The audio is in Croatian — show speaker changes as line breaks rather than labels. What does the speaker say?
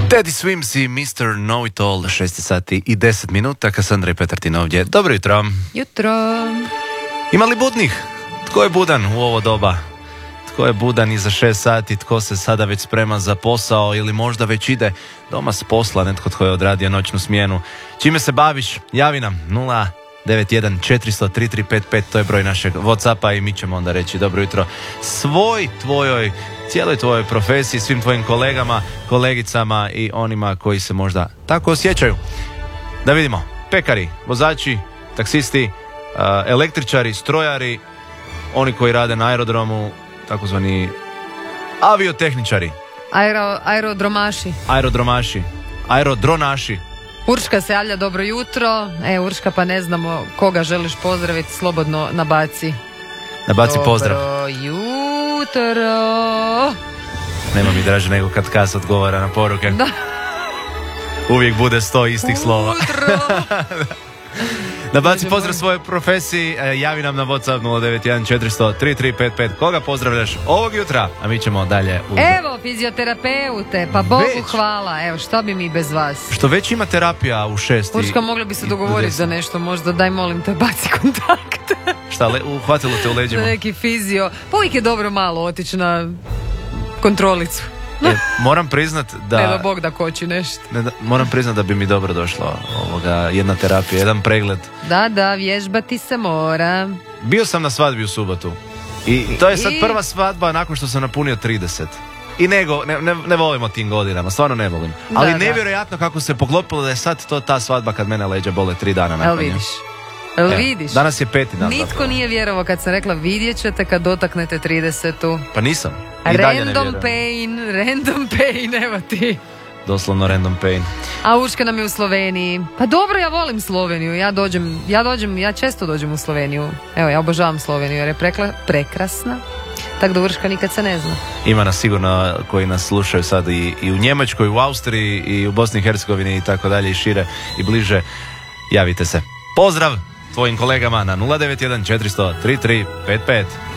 Teddy Swims i Mr. Know-It-All, 6 sati i 10 minuta, Kasandra i Petartin ovdje. Dobro jutro.
Jutro.
Ima li budnih? Tko je budan u ovo doba? Tko je budan iza 6 sati? Tko se sada već sprema za posao ili možda već ide doma s posla? Netko tko je odradio noćnu smjenu. Čime se baviš? Javi nam 091-400-3355, to je broj našeg Whatsappa i mi ćemo onda reći dobro jutro cijeloj tvojoj profesiji, svim tvojim kolegama, kolegicama i onima koji se možda tako osjećaju. Da vidimo, pekari, vozači, taksisti, električari, strojari, oni koji rade na aerodromu, takozvani aviotehničari. Aerodronaši.
Urška se javlja, dobro jutro. Urška, pa ne znamo koga želiš pozdraviti, slobodno nabaci.
Pozdrav.
Dobro jutro.
Nema mi draže nego kad Kas odgovara na poruke. Da. Uvijek bude 100 istih slova. Nabaci pozdrav svojoj profesiji, javi nam na WhatsApp 091-400-3355. Koga pozdravljaš ovog jutra? A mi ćemo dalje.
Evo, fizioterapeute, pa Bogu hvala. Evo, što bi mi bez vas?
Što već ima terapija u 6.
Urška, mogla bi se dogovoriti za nešto, možda daj molim te, baci kontakt.
Šta, uhvatilo te u leđima?
Za neki fizio. Pa uvijek je dobro malo otići na kontrolicu.
Moram priznat da...
Ne da Bog da koči nešto.
Moram priznat da bi mi dobro došla jedna terapija, jedan pregled.
Da, vježbati se mora.
Bio sam na svadbi u subotu. I to je sad prva svadba nakon što sam napunio 30. I ne volim o tim godinama, stvarno ne volim. Ali nevjerojatno kako se poklopilo da je sad to ta svadba kad mene leđa bole 3 dana nakon nje.
Vidiš?
Danas je 5. dan.
Nitko nije vjerovao kad sam rekla vidjet ćete kad dotaknete 30.
Pa nisam.
Random pain, evo ti.
Doslovno random pain.
A Urška nam je u Sloveniji. Pa dobro, ja volim Sloveniju. Ja često dođem u Sloveniju. Evo, ja obožavam Sloveniju jer je prekrasna. Tako da Urška nikad se ne zna.
Ima nas sigurno koji nas slušaju sad i u Njemačkoj, u Austriji i u Bosni i Hercegovini i tako dalje i šire i bliže. Javite se. Pozdrav tvojim kolegama na 091 400 3355.